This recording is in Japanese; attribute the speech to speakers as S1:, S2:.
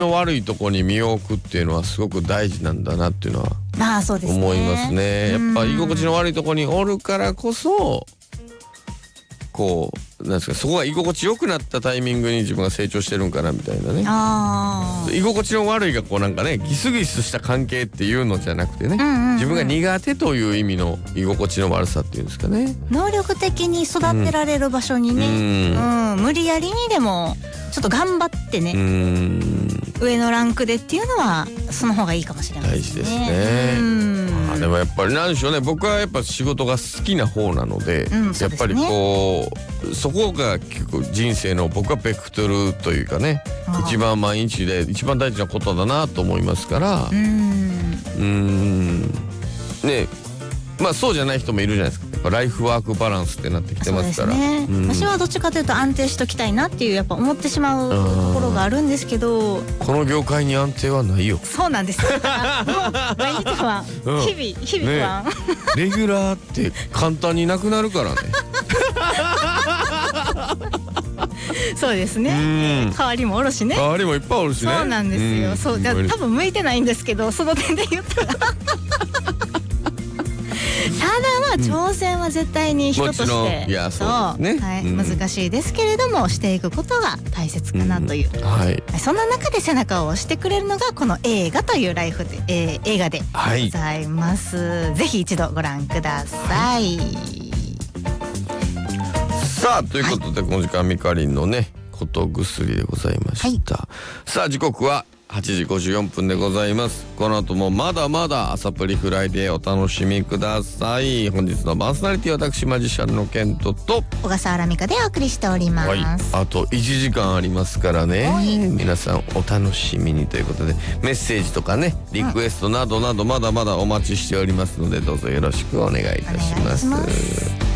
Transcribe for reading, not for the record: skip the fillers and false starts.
S1: の悪いとこに身を置くっていうのはすごく大事なんだなっていうのは
S2: そうですね、
S1: 思いますね。やっぱ居心地の悪いとこにおるからこそこうなんですか、そこが居心地良くなったタイミングに自分が成長してるんかなみたいなね。居心地の悪いがこうなんかねギスギスした関係っていうのじゃなくてね、自分が苦手という意味の居心地の悪さっていうんですかね。
S2: 能力的に育てられる場所にね、無理やりにでもちょっと頑張ってね、上のランクでっていうのはその方がいいかもしれないですね。
S1: 大事ですね。でもやっぱりなんでしょうね、僕はやっぱ仕事が好きな方なので、やっぱりこうそこが結構人生の僕はベクトルというかね、一番毎日で一番大事なことだなと思いますから、ね、まあそうじゃない人もいるじゃないですか。やっぱライフワークバランスってなってきてますから。
S2: 私はどっちかというと安定しときたいなっていうやっぱ思ってしまうところがあるんですけど、
S1: この業界に安定はないよ。
S2: そうなんですよ。もう毎日不安、日々不安、
S1: レギュラーって簡単になくなるからね。
S2: そうですね。代わりもおるしね。
S1: 代わりもいっぱいおるしね。
S2: そうなんですよ。そう、多分向いてないんですけど、その点で言ったら。ただ挑戦は絶対に人として、難しいですけれどもしていくことが大切かなという、そんな中で背中を押してくれるのがこの映画というライフで、映画でございます。ぜひ一度ご覧ください。
S1: さあということで、この時間みかりんのねことぐすりでございました。さあ時刻は8時54分でございます。この後もまだまだ朝プリフライデーお楽しみください。本日のパーソナリティは私マジシャンのケントと
S2: 小笠原美香でお送りしております。
S1: あと1時間ありますからね、皆さんお楽しみにということで、メッセージとかねリクエストなどなどまだまだお待ちしておりますので、どうぞよろしくお願いいたします。